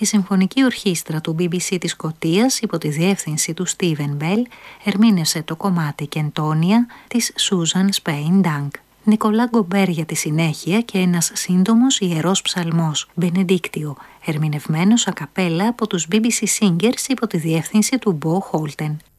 Η Συμφωνική Ορχήστρα του BBC της Σκωτίας υπό τη διεύθυνση του Στίβεν Μπέλ ερμήνευσε το κομμάτι «Κεντόνια» της Σούζαν Σπέιν Ντάνκ. Νικολά Γκομπέρ για τη συνέχεια και ένας σύντομος ιερός ψαλμός, Μπενεντίκτιο, ερμηνευμένος ακαπέλα από τους BBC Singers υπό τη διεύθυνση του Μπο Χόλτεν.